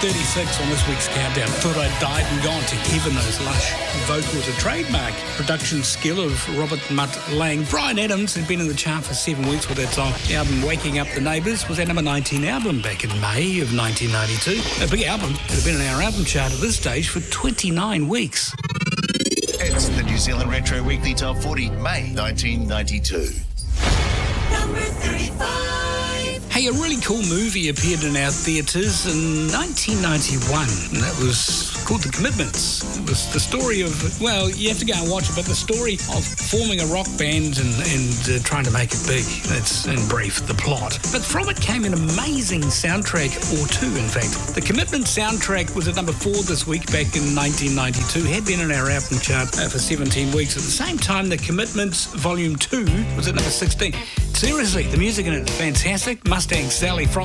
36 on this week's countdown. Thought I'd died and gone to heaven. Those lush vocals, a trademark production skill of Robert Mutt Lang. Bryan Adams had been in the chart for 7 weeks with that song. The album Waking Up the Neighbours was our number 19 album back in May of 1992. A big album. It had been in our album chart at this stage for 29 weeks. It's the New Zealand Retro Weekly Top 40, May 1992. Number 35. Hey, a really cool movie appeared in our theatres in 1991, and that was called The Commitments. It was the story of, well, you have to go and watch it, but the story of forming a rock band and trying to make it big. That's, in brief, the plot. But from it came an amazing soundtrack, or two, in fact. The Commitments soundtrack was at number 4 this week back in 1992, had been in our album chart for 17 weeks. At the same time, The Commitments Volume 2 was at number 16. Seriously, the music in it is fantastic. Mustang Sally from